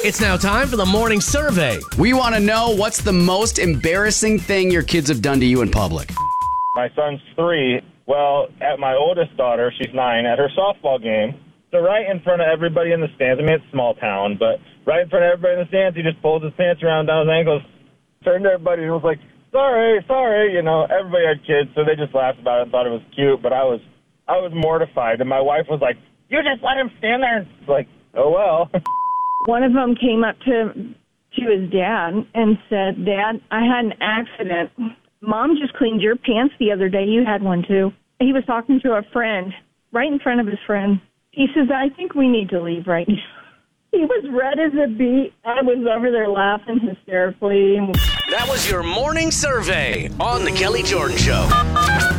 It's now time for the morning survey. We want to know what's the most embarrassing thing your kids have done to you in public. My son's 3. Well, at my oldest daughter, she's 9, at her softball game, so right in front of everybody in the stands, I mean, it's a small town, but right in front of everybody in the stands, he just pulled his pants around down his ankles, turned to everybody and was like, sorry, you know, everybody had kids, so they just laughed about it and thought it was cute, but I was mortified, and my wife was like, you just let him stand there, and it's like, oh well. One of them came up to his dad and said, Dad, I had an accident. Mom just cleaned your pants the other day. You had one too. He was talking to a friend right in front of his friend. He says, I think we need to leave right now. He was red as a beet. I was over there laughing hysterically. That was your morning survey on The Kelly Jordan Show.